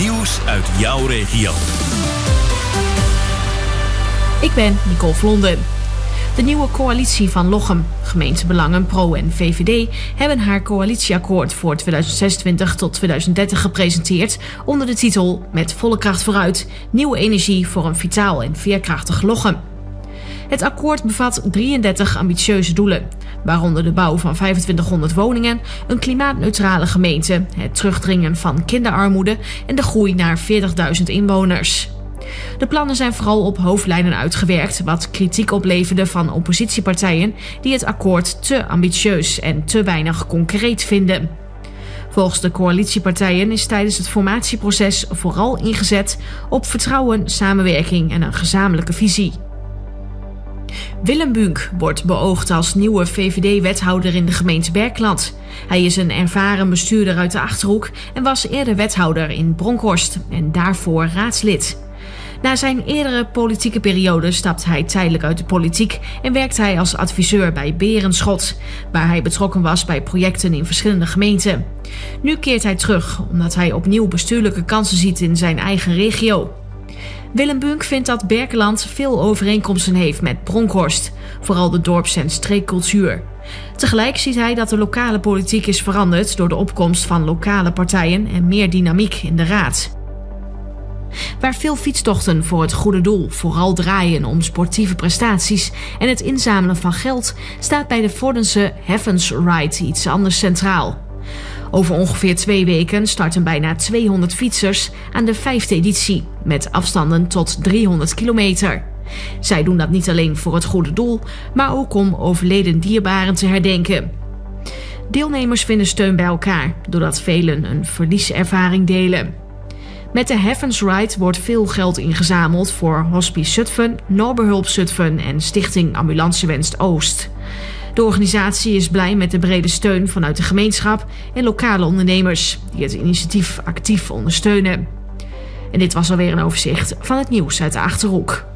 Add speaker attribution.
Speaker 1: Nieuws uit jouw regio.
Speaker 2: Ik ben Nicole Vlonden. De nieuwe coalitie van Lochem, gemeentebelangen Pro en VVD, hebben haar coalitieakkoord voor 2026 tot 2030 gepresenteerd onder de titel Met volle kracht vooruit, nieuwe energie voor een vitaal en veerkrachtig Lochem. Het akkoord bevat 33 ambitieuze doelen, waaronder de bouw van 2500 woningen, een klimaatneutrale gemeente, het terugdringen van kinderarmoede en de groei naar 40.000 inwoners. De plannen zijn vooral op hoofdlijnen uitgewerkt, wat kritiek opleverde van oppositiepartijen die het akkoord te ambitieus en te weinig concreet vinden. Volgens de coalitiepartijen is tijdens het formatieproces vooral ingezet op vertrouwen, samenwerking en een gezamenlijke visie. Willem Buunk wordt beoogd als nieuwe VVD-wethouder in de gemeente Berkeland. Hij is een ervaren bestuurder uit de Achterhoek en was eerder wethouder in Bronkhorst en daarvoor raadslid. Na zijn eerdere politieke periode stapt hij tijdelijk uit de politiek en werkt hij als adviseur bij Berenschot, waar hij betrokken was bij projecten in verschillende gemeenten. Nu keert hij terug, omdat hij opnieuw bestuurlijke kansen ziet in zijn eigen regio. Willem Buunk vindt dat Berkeland veel overeenkomsten heeft met Bronkhorst, vooral de dorps- en streekcultuur. Tegelijk ziet hij dat de lokale politiek is veranderd door de opkomst van lokale partijen en meer dynamiek in de raad. Waar veel fietstochten voor het goede doel vooral draaien om sportieve prestaties en het inzamelen van geld, staat bij de Vordense Heavens Ride iets anders centraal. Over ongeveer 2 weken starten bijna 200 fietsers aan de 5e editie, met afstanden tot 300 kilometer. Zij doen dat niet alleen voor het goede doel, maar ook om overleden dierbaren te herdenken. Deelnemers vinden steun bij elkaar, doordat velen een verlieservaring delen. Met de Heavens Ride wordt veel geld ingezameld voor Hospice Zutphen, Noorderhulp Zutphen en Stichting Ambulancewens Oost. De organisatie is blij met de brede steun vanuit de gemeenschap en lokale ondernemers die het initiatief actief ondersteunen. En dit was alweer een overzicht van het nieuws uit de Achterhoek.